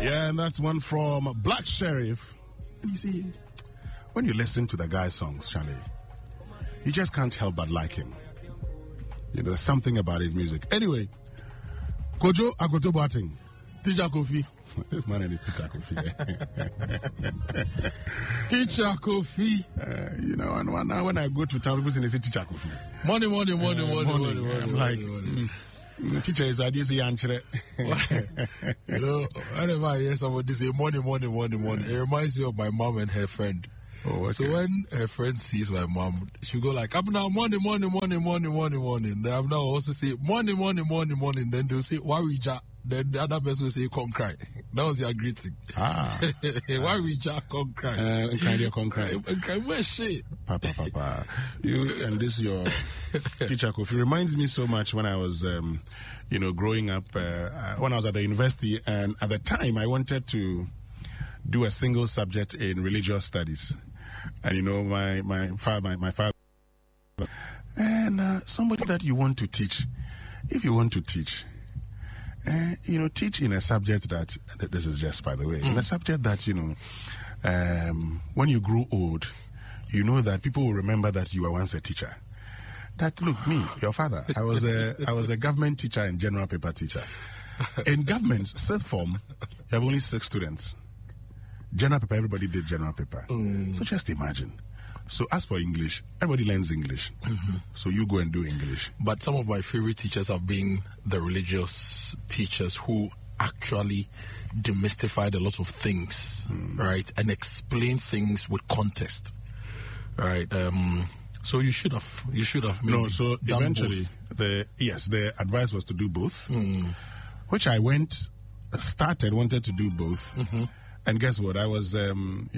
Yeah, and that's one from Black Sheriff. You see, when you listen to the guy's songs, Charlie, you just can't help but like him. You know, there's something about his music. Anyway, Kojo Akoto Boateng. Teacher Kofi. This man is Teacher Kofi. Teacher Kofi. You know, and now when I go to town, people say Teacher Kofi. Money. I'm like, teacher is ideas answer. You know, whenever I hear somebody say money, it reminds me of my mom and her friend. Oh, okay. So when her friend sees my mom, she'll go like, I'm now money. Then I'm now also say money. Then they'll say, Warija. Then the other person will say, come cry. That was their greeting. Warija, come cry. Come cry. Where's shit? Papa. You and this your Teacher Kofi reminds me so much when I was, growing up, when I was at the university, and at the time I wanted to do a single subject in religious studies. And my father, and somebody that you want to teach, if you want to teach, teach in a subject that, this is just by the way, in a subject that, when you grow old, you know that people will remember that you were once a teacher. That, look, me, your father, I was a government teacher and general paper teacher. In government, sixth form, you have only 6 students. General paper, everybody did general paper. So just imagine. So as for English, everybody learns English. So you go and do English. But some of my favorite teachers have been the religious teachers who actually demystified a lot of things, right? And explain things with context, right? So you should have maybe so eventually both. The advice was to do both, which I wanted to do both. And guess what? I was, I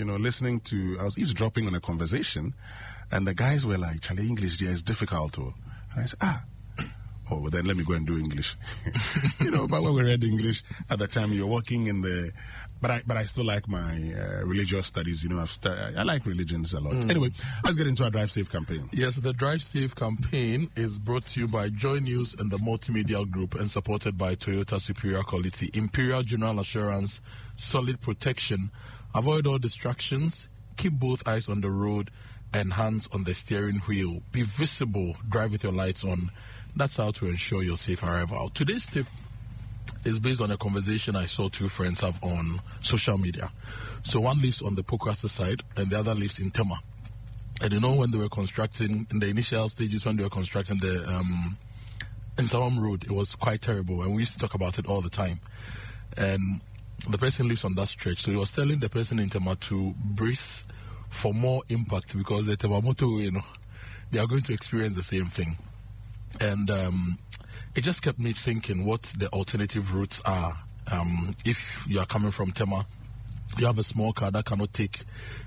was eavesdropping on a conversation, and the guys were like, Charlie, English there is difficult. And I said, well, then let me go and do English. But when we read English at the time, you're working in the, but I still like my religious studies. I like religions a lot. Anyway, let's get into our Drive Safe campaign. Yes, the Drive Safe campaign is brought to you by Joy News and the Multimedia Group, and supported by Toyota Superior Quality, Imperial General Assurance, solid protection. Avoid all distractions. Keep both eyes on the road and hands on the steering wheel. Be visible. Drive with your lights on. That's how to ensure your safe arrival. Today's tip is based on a conversation I saw 2 friends have on social media. So one lives on the Pokwase side and the other lives in Tema. And when they were constructing, in the initial stages when they were constructing the Nsawam Road, it was quite terrible, and we used to talk about it all the time. And the person lives on that stretch, so he was telling the person in Tema to brace for more impact, because the Tema motorway, they are going to experience the same thing. And it just kept me thinking what the alternative routes are. If you are coming from Tema, you have a small car that cannot take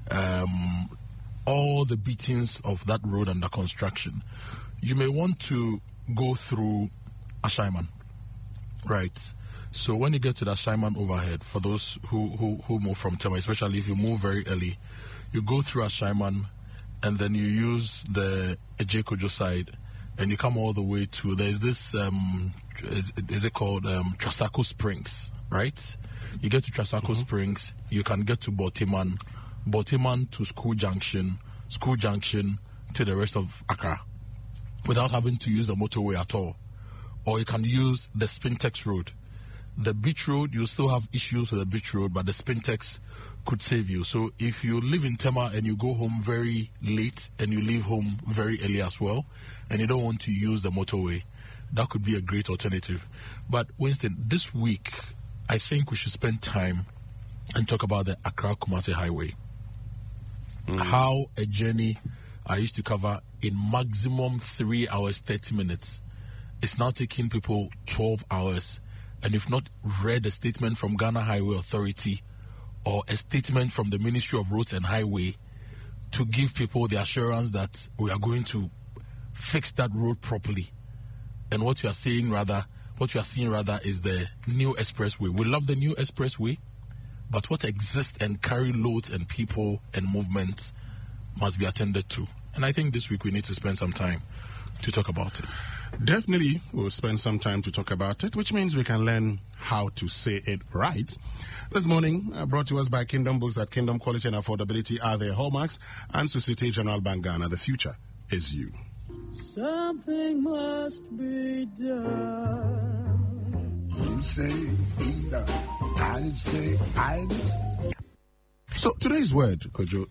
all the beatings of that road under construction. You may want to go through Ashaiman, right? So when you get to the Ashaiman overhead, for those who move from Tema, especially if you move very early, you go through Ashaiman, and then you use the Ejekojo side, and you come all the way to, there's this, is it called Trasacco Springs, right? You get to Trasacco Springs, you can get to Botiman to School Junction to the rest of Accra, without having to use the motorway at all. Or you can use the Spintex Road. The beach road, you still have issues with the beach road, but the Spintex could save you. So if you live in Tema and you go home very late and you leave home very early as well, and you don't want to use the motorway, that could be a great alternative. But Winston, this week, I think we should spend time and talk about the Accra-Kumasi Highway. How a journey I used to cover in maximum 3 hours, 30 minutes. It's now taking people 12 hours. And if not read a statement from Ghana Highway Authority or a statement from the Ministry of Roads and Highway to give people the assurance that we are going to fix that road properly. And what you are seeing rather is the new expressway. We love the new expressway, but what exists and carry loads and people and movements must be attended to. And I think this week we need to spend some time to talk about it. Definitely, we'll spend some time to talk about it, which means we can learn how to say it right. This morning, brought to us by Kingdom Books, that Kingdom quality and affordability are their hallmarks, and Societe Generale Bank Ghana. The future is you. Something must be done. You say either, I say either. So today's word, Kojo,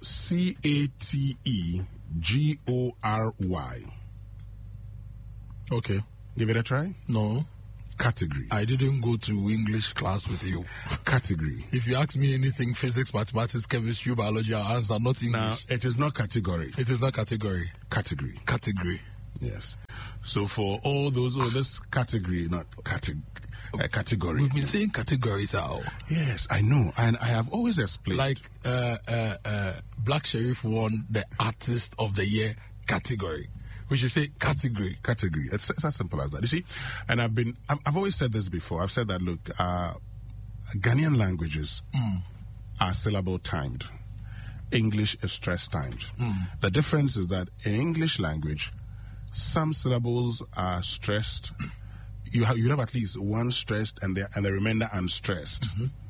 Category. Okay. Give it a try. No. Category. I didn't go to English class with you. Category. If you ask me anything, physics, mathematics, chemistry, biology, I'll answer not English. Now, it is not category. It is not category. Category. Category. Yes. So for all those, this category, not category. We've been saying categories out. Yes, I know. And I have always explained. Like Black Sheriff won the Artist of the Year category. We should say category. Category. It's as simple as that. You see, and I've always said this before. I've said that, look, Ghanaian languages are syllable timed. English is stress timed. The difference is that in English language, some syllables are stressed. You have at least one stressed and the remainder unstressed.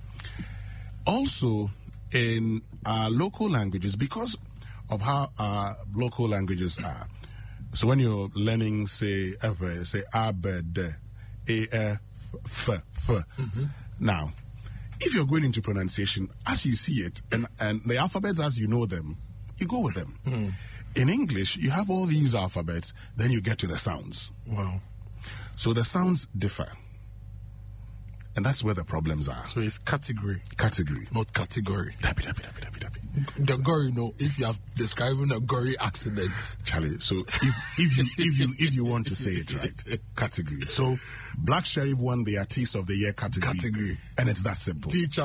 Also, in our local languages, because of how our local languages are, so when you're learning, say abed, f. Now, if you're going into pronunciation as you see it, and the alphabets as you know them, you go with them. In English, you have all these alphabets, then you get to the sounds. Wow. So the sounds differ. And that's where the problems are. So it's category. Category. Not category. Dappy. The gory, if you are describing a gory accident. Charlie, so if you want to say it right, category. So Black Sheriff won the Artist of the Year category. Category. And it's that simple. Teacher